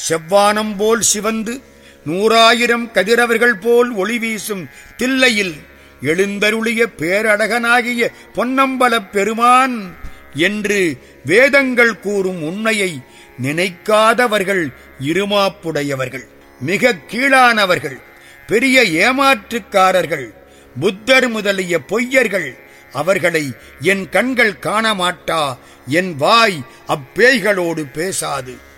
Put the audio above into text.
செவ்வானம் போல் சிவந்து 100,000 கதிரவர்கள் போல் ஒளி வீசும் தில்லையில் எழுந்தருளிய பேரழகனாகிய பொன்னம்பலப் பெருமான் என்று வேதங்கள் கூறும் உண்மையை நினைக்காதவர்கள் இருமாப்புடையவர்கள், மிக கீழானவர்கள், பெரிய ஏமாற்றுக்காரர்கள், புத்தர் முதலிய பொய்யர்கள். அவர்களை என் கண்கள் காணமாட்டா, என் வாய் அப்பேய்களோடு பேசாது.